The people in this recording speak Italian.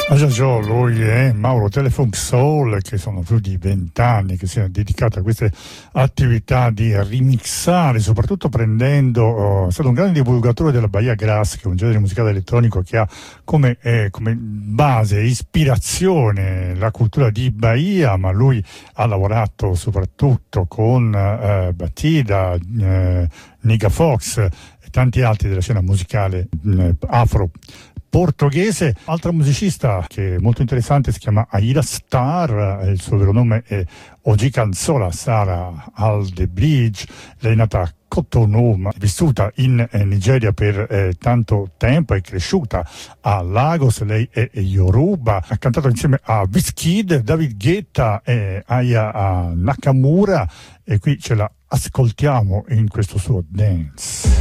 Giorgio, lui è Mauro Telefunk Soul, che sono più di 20 anni che si è dedicato a queste attività di remixare, soprattutto prendendo, è stato un grande divulgatore della Bahia Grass, che è un genere musicale elettronico che ha come base, ispirazione la cultura di Bahia, ma lui ha lavorato soprattutto con Batida, Niga Fox e tanti altri della scena musicale afro portoghese. Altra musicista che è molto interessante si chiama Aida Star, il suo vero nome è Oji Canzola Sara Aldebridge. Lei è nata a Cotonou, ma è vissuta in Nigeria per tanto tempo, è cresciuta a Lagos. Lei è Yoruba, ha cantato insieme a Wizkid, David Guetta e Aya Nakamura, e qui ce la ascoltiamo in questo suo dance.